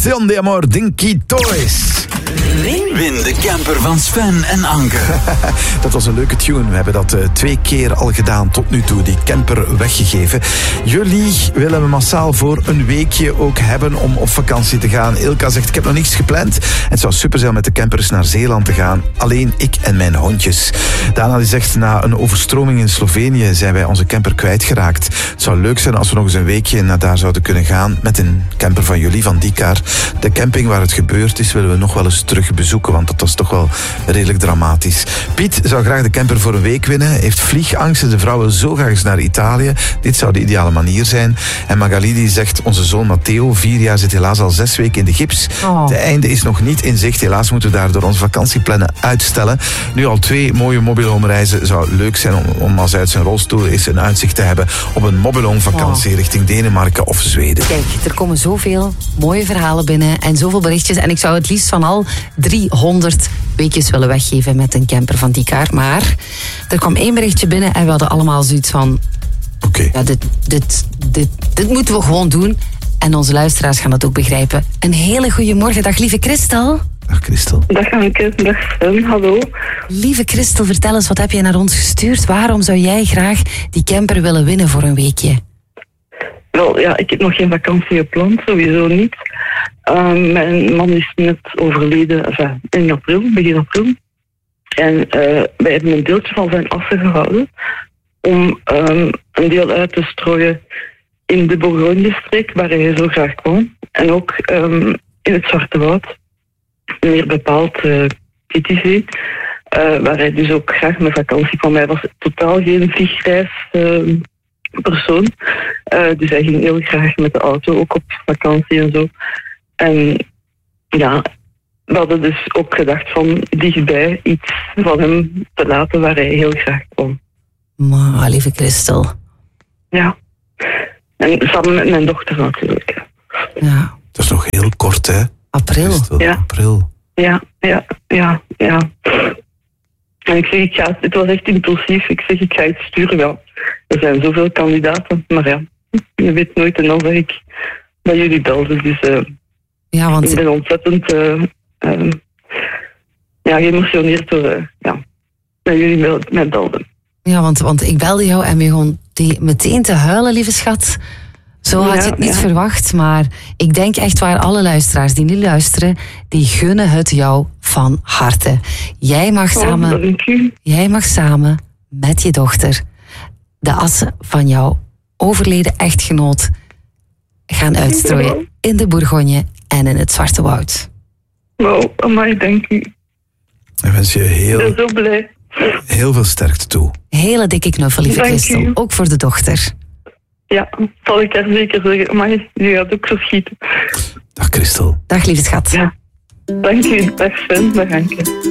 Tion de Amor, Dinky Toys. Win de camper van Sven en Anke. Dat was een leuke tune. We hebben dat 2 keer al gedaan tot nu toe, die camper weggegeven. Jullie willen we massaal voor een weekje ook hebben om op vakantie te gaan. Ilka zegt, ik heb nog niks gepland. Het zou super zijn om met de campers naar Zeeland te gaan. Alleen ik en mijn hondjes. Dana die zegt, na een overstroming in Slovenië zijn wij onze camper kwijtgeraakt. Het zou leuk zijn als we nog eens een weekje naar daar zouden kunnen gaan met een camper van jullie, van Dikar. De camping waar het gebeurd is willen we nog wel eens terug bezoeken, want dat was toch wel redelijk dramatisch. Piet zou graag de camper voor een week winnen, heeft vliegangst en de vrouw wil zo graag eens naar Italië. Dit zou de ideale manier zijn. En Magali die zegt, onze zoon Matteo, 4 jaar, zit helaas al 6 weken in de gips. Het einde is nog niet in zicht. Helaas moeten we daardoor onze vakantieplannen uitstellen. Nu al 2 mooie mobilhome-reizen. Zou leuk zijn om als hij uit zijn rolstoel is een uitzicht te hebben op een mobilhome-vakantie richting Denemarken of Zweden. Kijk, er komen zoveel mooie verhalen binnen en zoveel berichtjes. En ik zou het liefst van al 300 weekjes willen weggeven met een camper van Dikar. Maar er kwam 1 berichtje binnen en we hadden allemaal zoiets van... Oké. Ja, dit moeten we gewoon doen. En onze luisteraars gaan dat ook begrijpen. Een hele goede morgen. Dag lieve Christel. Dag Christel. Dag Anke, dag Sven, hallo. Lieve Christel, vertel eens, wat heb je naar ons gestuurd? Waarom zou jij graag die camper willen winnen voor een weekje? Wel, ja, ik heb nog geen vakantie gepland, sowieso niet. Mijn man is net overleden, in april, begin april. En wij hebben een deeltje van zijn assen gehouden om een deel uit te strooien in de Bourgogne-streek, waar hij zo graag kwam. En ook in het Zwarte Woud, meer bepaald Titisee, waar hij dus ook graag met vakantie kwam. Hij was totaal geen vliegreispersoon, dus hij ging heel graag met de auto ook op vakantie en zo. En ja, we hadden dus ook gedacht van dichtbij iets van hem te laten waar hij heel graag kwam. Maar, lieve Christel. Ja. En samen met mijn dochter natuurlijk. Ja. Dat is nog heel kort, hè? April. Christel, Ja. April. Ja. En ik zeg, het was echt impulsief. Ik zeg, ik ga iets sturen. Ja, er zijn zoveel kandidaten. Maar ja, je weet nooit. En dan zeg ik dat jullie belden. Dus Ja, want... ik ben ontzettend geëmotioneerd door dat jullie mij belden. Ja, want ik belde jou en begon meteen te huilen, lieve schat. Zo had je het niet verwacht, maar ik denk echt waar alle luisteraars die nu luisteren, die gunnen het jou van harte. Jij mag samen met je dochter de assen van jouw overleden echtgenoot gaan uitstrooien in de Bourgogne en in het Zwarte Woud. Wow, amai, dank u. Ik wens je Ik ben zo blij. heel veel sterkte toe. Hele dikke knuffel, lieve Dank Christel. u. Ook voor de dochter. Ja, zal ik haar zeker zeggen. Amai, je gaat ook zo schieten. Dag Christel. Dag, lieve schat. Ja. Dank u, dag Sven, dag Anke.